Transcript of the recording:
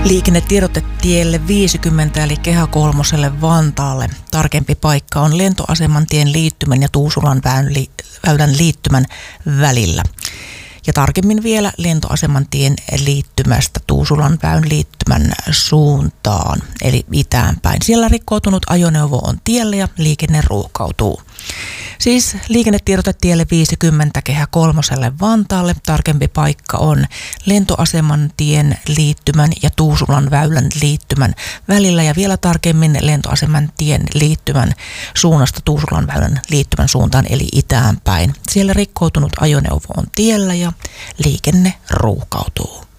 Liikennetiedote tielle 50 eli Kehä kolmoselle Vantaalle. Tarkempi paikka on lentoaseman tien liittymän ja Tuusulan väylän liittymän välillä. Ja tarkemmin vielä lentoaseman tien liittymästä Tuusulan väylän liittymän suuntaan, eli itäänpäin. Siellä rikkoutunut ajoneuvo on tiellä ja liikenne ruuhkautuu. Siis liikennetiedote tielle 50 Kehä kolmoselle Vantaalle. Tarkempi paikka on lentoaseman tien liittymän ja Tuusulan väylän liittymän välillä. Ja vielä tarkemmin lentoaseman tien liittymän suunnasta Tuusulan väylän liittymän suuntaan eli itäänpäin. Siellä rikkoutunut ajoneuvo on tiellä ja liikenne ruuhkautuu.